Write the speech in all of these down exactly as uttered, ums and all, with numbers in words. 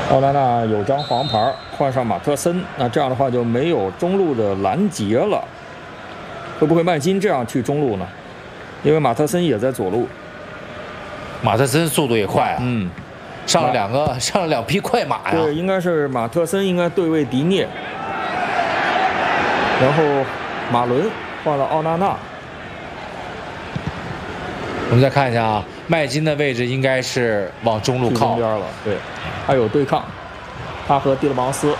奥纳纳有张黄牌，换上马特森，那这样的话就没有中路的拦截了。会不会麦金这样去中路呢？因为马特森也在左路。 马特森速度也快啊， 嗯， 上了两个上了两匹快马呀。 对，应该是马特森应该对位迪涅，然后马伦换了奥纳纳。 我们再看一下啊，麦金的位置应该是往中路靠中间了，对，还有对抗，他和蒂勒芒斯，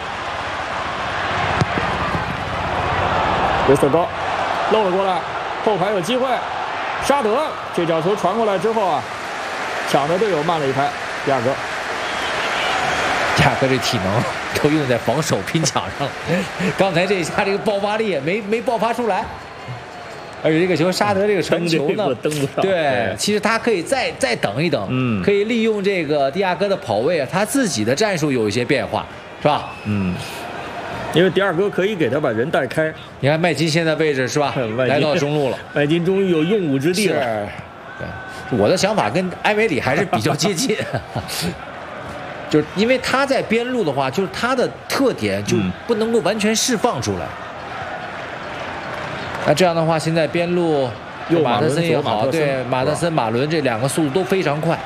维斯特高漏了过来，后排有机会，沙德这脚球传过来之后啊，抢的队友慢了一拍，迪亚哥， 迪亚哥这体能都用在防守拼抢上了，刚才这一下这个爆发力也没没爆发出来。而且这个球，沙德这个传球呢， 登不上。 对，其实他可以再再等一等，嗯，可以利用这个迪亚哥的跑位啊，他自己的战术有一些变化，是吧？ 嗯，因为迪亚哥可以给他把人带开。 你看麦金现在位置是吧？来到中路了， 麦金终于有用武之地了。 对，我的想法跟埃梅里还是比较接近，就是因为他在边路的话，就是他的特点就不能够完全释放出来。那这样的话，现在边路马特森也好，对马特森、马伦这两个速度都非常快。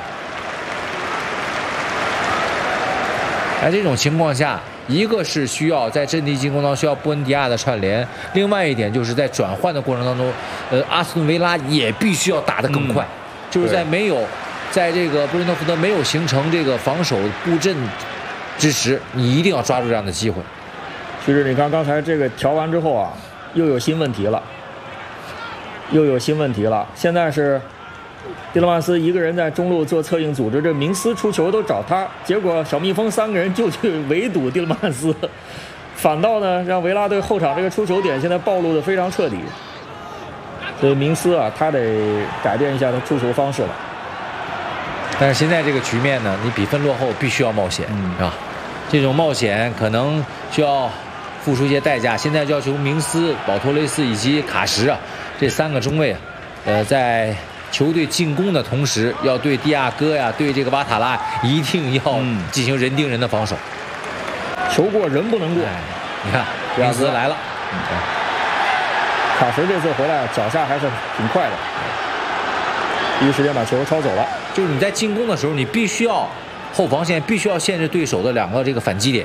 在这种情况下，一个是需要在阵地进攻当中需要布恩迪亚的串联，另外一点就是在转换的过程当中，呃，阿斯顿维拉也必须要打得更快，嗯、就是在没有在这个布伦特福德没有形成这个防守布阵之时，你一定要抓住这样的机会。 其实你看刚才这个调完之后啊。又有新问题了，又有新问题了。现在是蒂勒曼斯一个人在中路做策应组织，这明斯出球都找他，结果小蜜蜂三个人就去围堵蒂勒曼斯，反倒呢让维拉队后场这个出球点现在暴露的非常彻底。所以明斯啊，他得改变一下他出球方式了。 但是现在这个局面呢，你比分落后必须要冒险，嗯、是吧？这种冒险可能需要付出一些代价。现在就要求明斯、保托雷斯以及卡什啊这三个中卫啊，呃，在球队进攻的同时，要对蒂亚戈呀、对这个瓦塔拉一定要进行人盯人的防守。 球过人不能过。 哎、你看，明斯来了， 嗯、卡什这次回来脚下还是挺快的，第一时间把球抄走了。 就是你在进攻的时候，你必须要后防线必须要限制对手的两个这个反击点。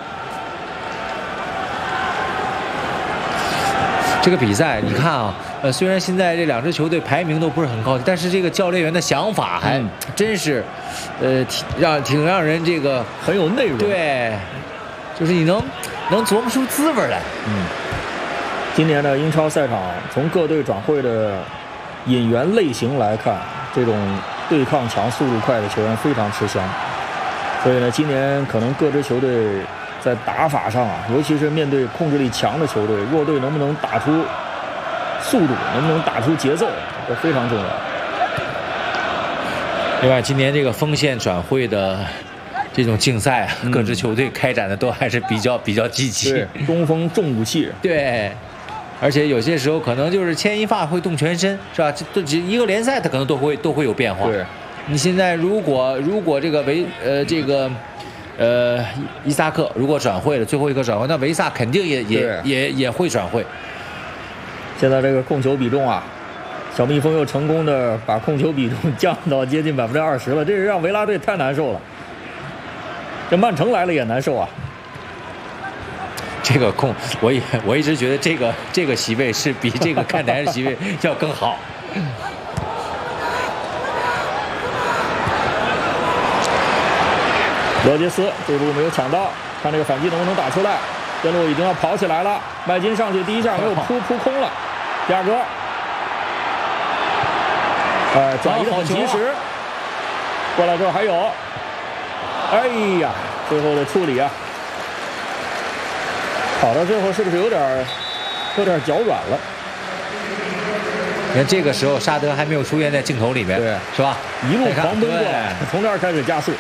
这个比赛你看啊，呃，虽然现在这两支球队排名都不是很高，但是这个教练员的想法还真是，呃，挺让挺让人这个很有内容。 对，就是你能能琢磨出滋味来。 嗯，今年的英超赛场，从各队转会的引援类型来看，这种对抗强、速度快的球员非常吃香。所以呢，今年可能各支球队在打法上啊，尤其是面对控制力强的球队，弱队能不能打出速度，能不能打出节奏，这非常重要。 另外，今年这个锋线转会的这种竞赛啊， 嗯、 各支球队开展的都还是比较比较积极。 对，中锋重武器。 对，而且有些时候可能就是牵一发会动全身，是吧？这这一个联赛它可能都会都会有变化。 对， 你现在如果如果这个维呃这个。呃，伊萨克如果转会了，最后一个转会，那维萨肯定也也也也会转会。 现在这个控球比重啊，小蜜蜂又成功的把控球比重降到接近百分之二十了，这是让维拉队太难受了。这曼城来了也难受啊。 这个控，我也我一直觉得这个这个席位是比这个看台的席位要更好。 罗杰斯这步没有抢到，看这个反击能不能打出来。边路已经要跑起来了，麦金上去第一下没有扑扑空了，第二个，呃，转移的很及时。过来之后还有，哎呀，最后的处理啊，跑到最后是不是有点有点脚软了？ 你看这个时候沙德还没有出现在镜头里面， 对， 是吧？ 一路狂奔过来，从这儿开始加速。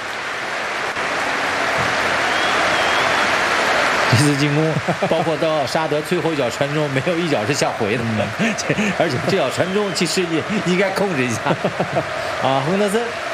这次进攻，包括到沙德最后一脚传中，没有一脚是向回的，而且这脚传中其实也应该控制一下。啊，亨德森